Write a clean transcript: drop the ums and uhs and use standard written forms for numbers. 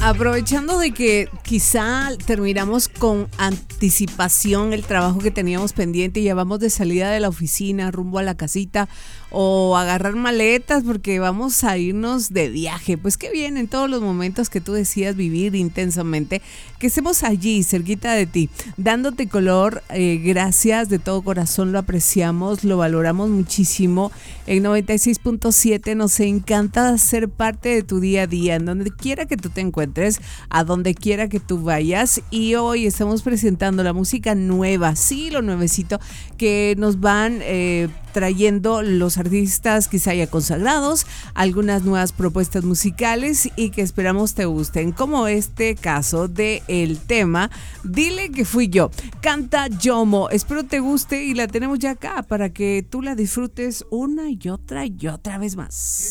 Aprovechando de que quizá terminamos con anticipación el trabajo que teníamos pendiente y ya vamos de salida de la oficina rumbo a la casita o agarrar maletas porque vamos a irnos de viaje, pues que bien en todos los momentos que tú decías vivir intensamente, que estemos allí cerquita de ti, dándote color, gracias de todo corazón, lo apreciamos, lo valoramos muchísimo. En 96.7 nos encanta ser parte de tu día a día, en donde quiera que tú te encuentres, a donde quiera que tú vayas, y hoy estamos presentando la música nueva, sí, lo nuevecito que nos van trayendo los artistas quizá ya consagrados, algunas nuevas propuestas musicales y que esperamos te gusten, como este caso de el tema Dile que fui yo, canta Yomo. Espero te guste y la tenemos ya acá para que tú la disfrutes una y otra vez más.